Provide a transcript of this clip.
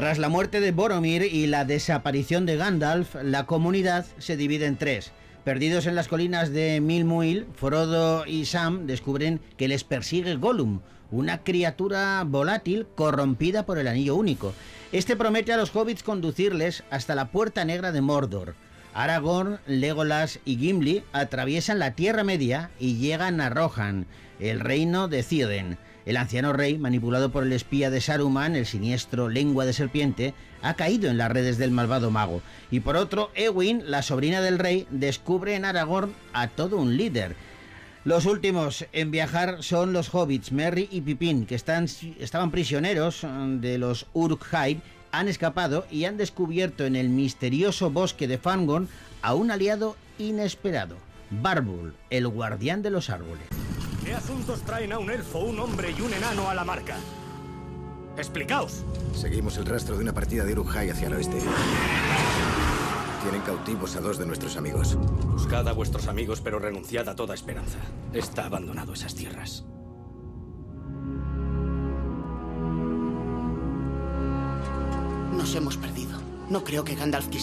Tras la muerte de Boromir y la desaparición de Gandalf, la comunidad se divide en tres. Perdidos en las colinas de Mil Muil, Frodo y Sam descubren que les persigue Gollum, una criatura volátil corrompida por el Anillo Único. Este promete a los hobbits conducirles hasta la Puerta Negra de Mordor. Aragorn, Legolas y Gimli atraviesan la Tierra Media y llegan a Rohan, el reino de Círdan. El anciano rey, manipulado por el espía de Saruman, el siniestro Lengua de Serpiente, ha caído en las redes del malvado mago. Y por otro, Éowyn, la sobrina del rey, descubre en Aragorn a todo un líder. Los últimos en viajar son los hobbits Merry y Pippin, que estaban prisioneros de los Uruk-hai, han escapado y han descubierto en el misterioso bosque de Fangorn a un aliado inesperado, Barbul, el guardián de los árboles. ¿Qué asuntos traen a un elfo, un hombre y un enano a la marca? ¡Explicaos! Seguimos el rastro de una partida de Uruk-hai hacia el oeste. Tienen cautivos a 2 de nuestros amigos. Buscad a vuestros amigos, pero renunciad a toda esperanza. Está abandonado esas tierras. Nos hemos perdido. No creo que Gandalf quisiera